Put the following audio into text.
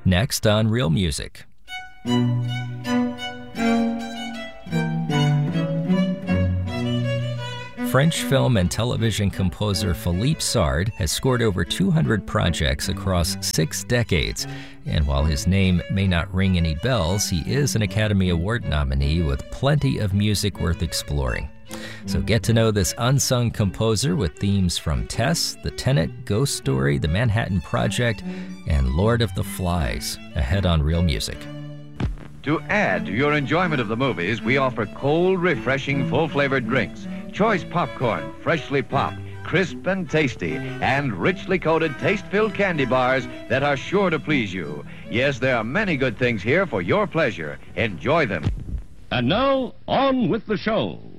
next on Real Music. French film and television composer Philippe Sard has scored over 200 projects across 6 decades. And while his name may not ring any bells, he is an Academy Award nominee with plenty of music worth exploring. So get to know this unsung composer with themes from Tess, The Tenant, Ghost Story, The Manhattan Project, and Lord of the Flies, ahead on Real Music. To add to your enjoyment of the movies, we offer cold, refreshing, full-flavored drinks, choice popcorn, freshly popped, crisp and tasty, and richly coated, taste-filled candy bars that are sure to please you. Yes, there are many good things here for your pleasure. Enjoy them. And now, on with the show.